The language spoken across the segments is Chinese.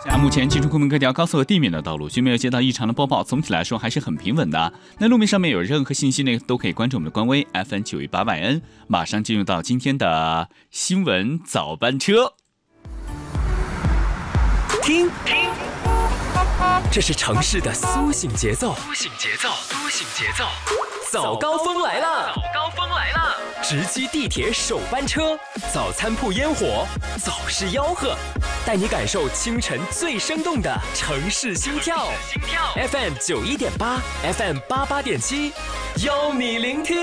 目前进出昆明各条高速和地面的道路均没有接到异常的播报，总体来说还是很平稳的。那路面上面有任何信息呢，都可以关注我们的官微 FN918YN。马上进入到今天的新闻早班车。 听，这是城市的苏醒节奏。早高峰来了！直击地铁首班车，早餐铺烟火，早市吆喝，带你感受清晨最生动的城市心跳。FM91.8 ，FM88.7，邀你聆听。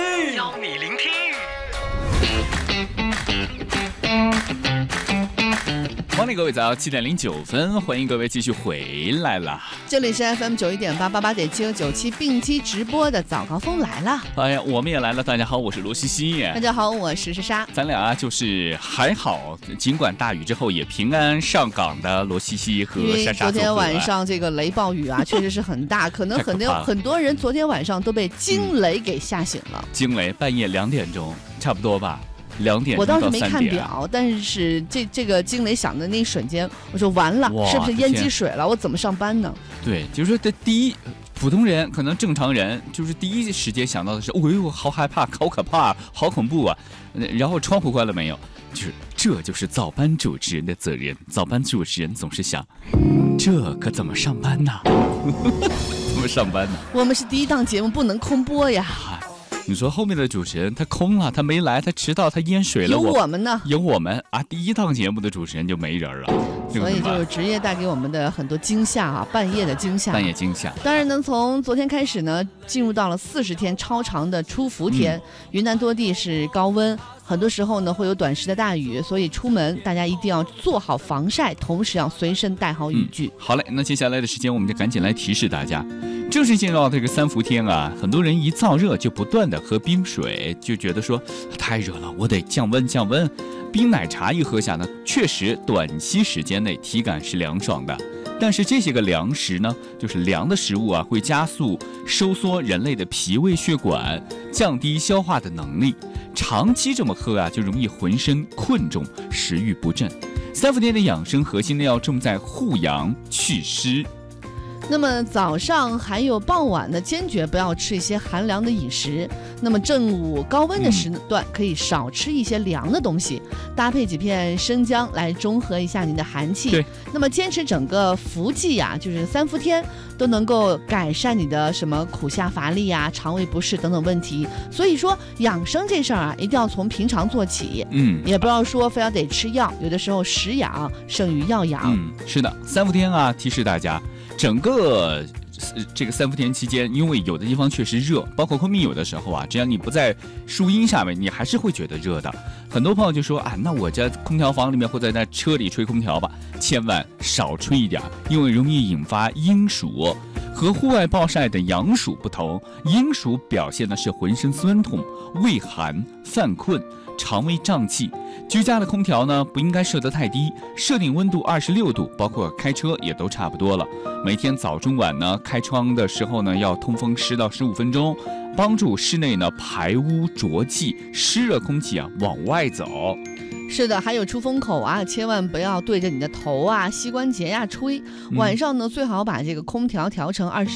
欢迎各位早7:09，欢迎各位继续回来了。 这里是 FM91.8 88.7和97并机直播的早高峰来了。 哎呀，我们也来了。大家好，我是罗西西。 大家好，我是莎莎。 咱俩就是还好，尽管大雨之后也平安上岗的罗西西和莎莎。 因为昨天晚上这个雷暴雨啊，确实是很大，可能很多人昨天晚上都被惊雷给吓醒了。 惊雷半夜2点钟，差不多吧。2点我倒是没看表，但是这个惊雷响的那一瞬间，我说完了，是不是淹积水了？我怎么上班呢？ 对，就是说第一，普通人可能正常人就是第一时间想到的是，哎呦，好害怕，好可怕，好恐怖啊！然后窗户关了没有？这就是早班主持人的责任。早班主持人总是想，这可怎么上班呢？怎么上班呢？ 我们是第一档节目，不能空播呀。 你说后面的主持人他空了，他没来，他迟到，他淹水了， 有我们呢？ 有我们啊！第一档节目的主持人就没人了， 所以就是职业带给我们的很多惊吓啊，半夜的惊吓。当然呢，从昨天开始呢，进入到了40天超长的出伏天，云南多地是高温。很多时候呢会有短时的大雨，所以出门大家一定要做好防晒，同时要随身带好雨具。 好嘞，那接下来的时间我们就赶紧来提示大家，正式进入到这个3伏天啊，很多人一燥热就不断的喝冰水，就觉得说太热了，我得降温。冰奶茶一喝下呢，确实短期时间内体感是凉爽的。但是这些个凉食呢，就是凉的食物啊，会加速收缩人类的脾胃血管，降低消化的能力。长期这么喝啊，就容易浑身困重，食欲不振。3伏天的养生核心呢，要重在护阳祛湿。 那么早上还有傍晚呢，坚决不要吃一些寒凉的饮食。那么正午高温的时段，可以少吃一些凉的东西，搭配几片生姜来中和一下您的寒气。 对， 那么坚持整个伏季啊，就是3伏天，都能够改善你的什么苦下乏力啊、肠胃不适等等问题。所以说养生这事儿啊，一定要从平常做起。也不要说非要得吃药，有的时候食养胜于药养。 是的，3伏天啊，提示大家。整个这个3伏天期间，因为有的地方确实热，包括昆明有的时候啊，只要你不在树荫下面，你还是会觉得热的。很多朋友就说啊，那我在空调房里面或者在车里吹空调吧，千万少吹一点，因为容易引发阴暑。和户外暴晒的阳暑不同，阴暑表现的是浑身酸痛、畏寒、犯困、肠胃胀气。居家的空调呢，不应该设得太低，设定温度26度，包括开车也都差不多了。每天早中晚呢，开窗的时候呢，要通风10到15分钟，帮助室内呢排污浊气，湿热空气啊往外走。 是的，还有出风口啊，千万不要对着你的头啊、膝关节呀吹。晚上呢，最好把这个空调调成20